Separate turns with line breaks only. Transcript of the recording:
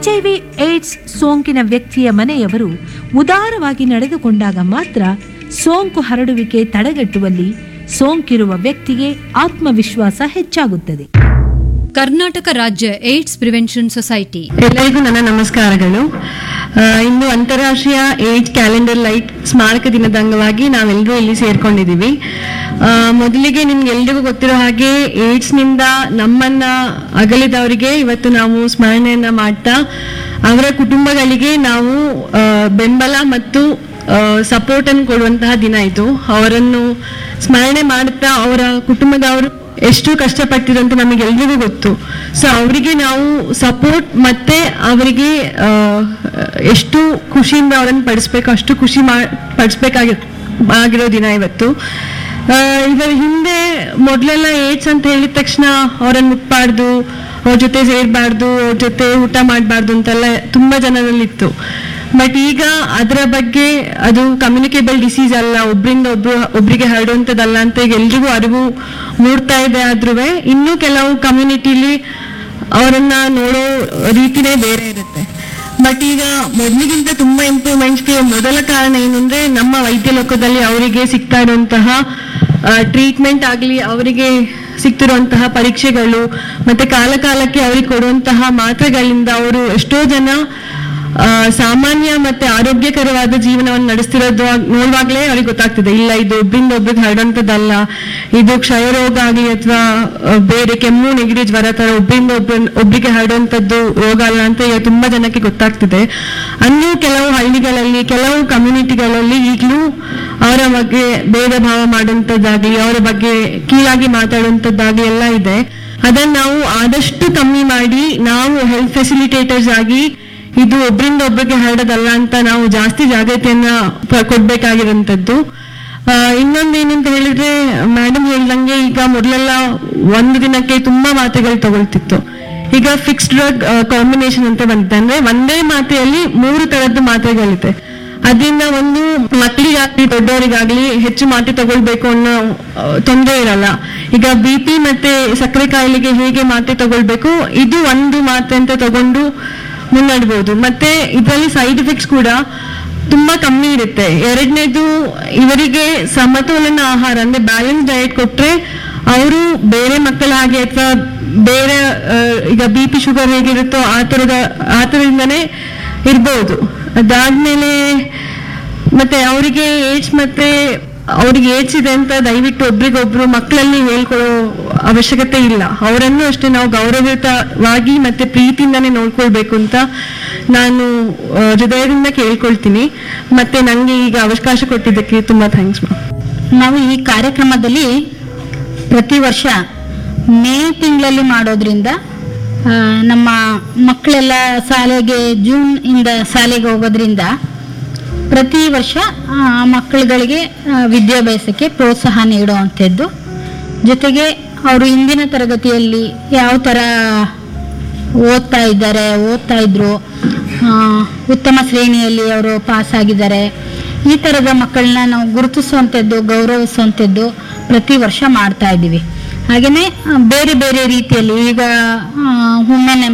HIV AIDS ಸೋಂಕಿನ ವ್ಯಕ್ತಿಯ ಮನೆಯವರು ಉದಾರವಾಗಿ ನಡೆದುಕೊಂಡಾಗ ಮಾತ್ರ ಸೋಂಕು ಹರಡುವಿಕೆ ತಡೆಗಟ್ಟುವಲ್ಲಿ ಸೋಂಕಿರುವ ವ್ಯಕ್ತಿಗೆ ಆತ್ಮವಿಶ್ವಾಸ ಹೆಚ್ಚಾಗುತ್ತದೆ.
ಕರ್ನಾಟಕ ರಾಜ್ಯ ಏಡ್ಸ್ ಪ್ರಿವೆನ್ಷನ್ ಸೊಸೈಟಿ.
ಎಲ್ಲರಿಗೂ ನನ್ನ ನಮಸ್ಕಾರಗಳು. ಇಂದು ಅಂತಾರಾಷ್ಟ್ರೀಯ ಏಡ್ಸ್ ಕ್ಯಾಲೆಂಡರ್ ಲೈಟ್ ಸ್ಮಾರಕ ದಿನದ ಅಂಗವಾಗಿ ನಾವೆಲ್ಲರೂ ಇಲ್ಲಿ ಸೇರ್ಕೊಂಡಿದ್ದೀವಿ. ಮೊದಲಿಗೆ ನಿಮ್ಗೆಲ್ರಿಗೂ ಗೊತ್ತಿರೋ ಹಾಗೆ ಏಡ್ಸ್ನಿಂದ ನಮ್ಮನ್ನ ಅಗಲಿದವರಿಗೆ ಇವತ್ತು ನಾವು ಸ್ಮರಣೆಯನ್ನ ಮಾಡ್ತಾ ಅವರ ಕುಟುಂಬಗಳಿಗೆ ನಾವು ಬೆಂಬಲ ಮತ್ತು ಸಪೋರ್ಟ್ ಅನ್ನು ಕೊಡುವಂತಹ ದಿನ ಇದು. ಅವರನ್ನು ಸ್ಮರಣೆ ಮಾಡುತ್ತಾ ಅವರ ಕುಟುಂಬದವರು ಎಷ್ಟು ಕಷ್ಟಪಟ್ಟಿದ್ರು ಅಂತ ನಮಗೆಲ್ರಿಗೂ ಗೊತ್ತು. ಸೊ ಅವರಿಗೆ ನಾವು ಸಪೋರ್ಟ್ ಮತ್ತೆ ಅವರಿಗೆ ಎಷ್ಟು ಖುಷಿಯಿಂದ ಅವರನ್ನು ಪಡಿಸ್ಬೇಕು ಅಷ್ಟು ಖುಷಿ ಪಡಿಸ್ಬೇಕಾಗಿರೋ ದಿನ ಇವತ್ತು. ಇದರ ಹಿಂದೆ ಮೊದಲೆಲ್ಲ ಏಡ್ಸ್ ಅಂತ ಹೇಳಿದ ತಕ್ಷಣ ಅವರನ್ನು ಮುಟ್ಬಾರ್ದು, ಅವ್ರ ಜೊತೆ ಸೇರ್ಬಾರ್ದು, ಅವ್ರ ಜೊತೆ ಊಟ ಮಾಡಬಾರ್ದು ಅಂತೆಲ್ಲ ತುಂಬಾ ಜನರಲ್ಲಿತ್ತು. ಬಟ್ ಈಗ ಅದರ ಬಗ್ಗೆ ಅದು ಕಮ್ಯುನಿಕೇಬಲ್ ಡಿಸೀಸ್ ಅಲ್ಲ, ಒಬ್ರಿಗೆ ಹರಡುವಂಥದ್ದಲ್ಲ ಅಂತ ಈಗ ಎಲ್ರಿಗೂ ಅರಿವು ಮೂಡ್ತಾ ಇದೆ. ಆದ್ರೂ ಇನ್ನೂ ಕೆಲವು ಕಮ್ಯುನಿಟಿಲಿ ಅವರನ್ನ ನೋಡೋ ರೀತಿನೇ ಬೇರೆ ಇರುತ್ತೆ. ಬಟ್ ಈಗ ಮೊದಲಿಗಿಂತ ತುಂಬಾ ಇಂಪ್ರೂವ್ಮೆಂಟ್ಸ್ಗೆ ಮೊದಲ ಕಾರಣ ಏನಂದ್ರೆ ನಮ್ಮ ವೈದ್ಯ ಲೋಕದಲ್ಲಿ ಅವರಿಗೆ ಸಿಗ್ತಾ ಇರುವಂತಹ ಟ್ರೀಟ್ಮೆಂಟ್ ಆಗಲಿ, ಅವರಿಗೆ ಸಿಗ್ತಿರುವಂತಹ ಪರೀಕ್ಷೆಗಳು ಮತ್ತೆ ಕಾಲಕ್ಕೆ ಅವರಿಗೆ ಕೊಡುವಂತಹ ಮಾತ್ರೆಗಳಿಂದ ಅವರು ಎಷ್ಟೋ ಜನ ಸಾಮಾನ್ಯ ಮತ್ತೆ ಆರೋಗ್ಯಕರವಾದ ಜೀವನವನ್ನು ನಡೆಸ್ತಿರೋದು ನೋಡುವಾಗ್ಲೇ ಅವ್ರಿಗೆ ಗೊತ್ತಾಗ್ತದೆ, ಇಲ್ಲ ಇದು ಒಬ್ರಿಂದ ಒಬ್ರಿಗೆ ಹರಡುವಂಥದ್ದಲ್ಲ, ಇದು ಕ್ಷಯ ರೋಗ ಆಗಲಿ ಅಥವಾ ಬೇರೆ ಕೆಮ್ಮು ನೆಗಡಿ ಜ್ವರ ತರ ಒಬ್ರಿಂದ ಒಬ್ರಿಗೆ ಹರಡುವಂಥದ್ದು ರೋಗ ಅಲ್ಲ ಅಂತ ಈಗ ತುಂಬಾ ಜನಕ್ಕೆ ಗೊತ್ತಾಗ್ತಿದೆ. ಅನ್ನೂ ಕೆಲವು ಹಳ್ಳಿಗಳಲ್ಲಿ ಕೆಲವು ಕಮ್ಯುನಿಟಿಗಳಲ್ಲಿ ಈಗಲೂ ಅವರ ಬಗ್ಗೆ ಭೇದ ಭಾವ ಮಾಡುವಂಥದ್ದಾಗ್ಲಿ, ಅವರ ಬಗ್ಗೆ ಕೀಳಾಗಿ ಮಾತಾಡುವಂಥದ್ದಾಗ್ಲಿ ಎಲ್ಲ ಇದೆ. ಅದನ್ನ ನಾವು ಆದಷ್ಟು ಕಮ್ಮಿ ಮಾಡಿ ನಾವು ಹೆಲ್ತ್ ಫೆಸಿಲಿಟೇಟರ್ಸ್ ಆಗಿ ಇದು ಒಬ್ರಿಂದ ಒಬ್ಬರಿಗೆ ಹರಡೋದಲ್ಲ ಅಂತ ನಾವು ಜಾಸ್ತಿ ಜಾಗೃತಿಯನ್ನ ಕೊಡ್ಬೇಕಾಗಿರುವಂತದ್ದು. ಇನ್ನೊಂದೇನಂತ ಹೇಳಿದ್ರೆ, ಮೇಡಮ್ ಹೇಳ್ದಂಗೆ ಈಗ ಮೊದಲೆಲ್ಲ ಒಂದು ದಿನಕ್ಕೆ ತುಂಬಾ ಮಾತ್ರೆಗಳು ತಗೊಳ್ತಿತ್ತು. ಈಗ ಫಿಕ್ಸ್ಡ್ ಡ್ರಗ್ ಕಾಂಬಿನೇಷನ್ ಅಂತ ಬಂದಿದೆ. ಅಂದ್ರೆ ಒಂದೇ ಮಾತ್ರೆಯಲ್ಲಿ 3 ತರದ್ದು ಮಾತ್ರೆಗಳಿದೆ. ಅದರಿಂದ ಒಂದು ಮಕ್ಕಳಿಗಾಗ್ಲಿ ದೊಡ್ಡವರಿಗಾಗ್ಲಿ ಹೆಚ್ಚು ಮಾತ್ರೆ ತಗೊಳ್ಬೇಕು ಅನ್ನೋ ತೊಂದರೆ ಇರಲ್ಲ. ಈಗ BP ಮತ್ತೆ ಸಕ್ಕರೆ ಕಾಯಿಲೆಗೆ ಹೇಗೆ ಮಾತ್ರೆ ತಗೊಳ್ಬೇಕು, ಇದು ಒಂದು ಮಾತ್ರೆ ಅಂತ ತಗೊಂಡು ಮುನ್ನಡ್ಬೋದು. ಮತ್ತೆ ಇದರಲ್ಲಿ ಸೈಡ್ ಎಫೆಕ್ಟ್ಸ್ ಕೂಡ ತುಂಬಾ ಕಮ್ಮಿ ಇರುತ್ತೆ. ಎರಡನೇದು, ಇವರಿಗೆ ಸಮತೋಲನ ಆಹಾರ ಅಂದ್ರೆ ಬ್ಯಾಲೆನ್ಸ್ ಡಯಟ್ ಕೊಟ್ರೆ ಅವರು ಬೇರೆ ಮಕ್ಕಳ ಹಾಗೆ ಅಥವಾ ಬೇರೆ ಈಗ BP ಶುಗರ್ ಹೇಗಿರುತ್ತೋ ಆ ಥರದಿಂದನೇ ಇರ್ಬೋದು. ಅದಾದ್ಮೇಲೆ ಮತ್ತೆ ಅವರಿಗೆ ಏಡ್ಸ್ ಇದೆ ಅಂತ ದಯವಿಟ್ಟು ಒಬ್ರಿಗೊಬ್ರು ಮಕ್ಕಳಲ್ಲಿ ಹೇಳ್ಕೊಳ್ಳೋ ಅವಶ್ಯಕತೆ ಇಲ್ಲ. ಅವರನ್ನು ಅಷ್ಟೇ ನಾವು ಗೌರವಯುತವಾಗಿ ಮತ್ತೆ ಪ್ರೀತಿಯಿಂದಾನೇ ನೋಡ್ಕೊಳ್ಬೇಕು ಅಂತ ನಾನು ಹೃದಯದಿಂದ ಕೇಳ್ಕೊಳ್ತೀನಿ. ಮತ್ತೆ ನಂಗೆ ಈಗ ಅವಕಾಶ ಕೊಟ್ಟಿದ್ದಕ್ಕೆ ತುಂಬಾ ಥ್ಯಾಂಕ್ಸ್ ಮ್ಯಾಮ್.
ನಾವು ಈ ಕಾರ್ಯಕ್ರಮದಲ್ಲಿ ಪ್ರತಿ ವರ್ಷ ಮೇ ತಿಂಗಳಲ್ಲಿ ಮಾಡೋದ್ರಿಂದ ನಮ್ಮ ಮಕ್ಕಳೆಲ್ಲ ಜೂನ್ ಇಂದ ಶಾಲೆಗೆ ಹೋಗೋದ್ರಿಂದ ಪ್ರತಿ ವರ್ಷ ಮಕ್ಕಳುಗಳಿಗೆ ವಿದ್ಯಾಭ್ಯಾಸಕ್ಕೆ ಪ್ರೋತ್ಸಾಹ ನೀಡುವಂಥದ್ದು. ಜೊತೆಗೆ ಅವರು ಇಂದಿನ ತರಗತಿಯಲ್ಲಿ ಯಾವ ಥರ ಓದ್ತಾ ಇದ್ರು, ಉತ್ತಮ ಶ್ರೇಣಿಯಲ್ಲಿ ಅವರು ಪಾಸ್ ಆಗಿದ್ದಾರೆ, ಈ ಥರದ ಮಕ್ಕಳನ್ನ ನಾವು ಗುರುತಿಸುವಂಥದ್ದು, ಗೌರವಿಸುವಂಥದ್ದು ಪ್ರತಿ ವರ್ಷ ಮಾಡ್ತಾ ಇದ್ದೀವಿ. ಹಾಗೆಯೇ ಬೇರೆ ಬೇರೆ ರೀತಿಯಲ್ಲಿ ಈಗ ವುಮೆನ್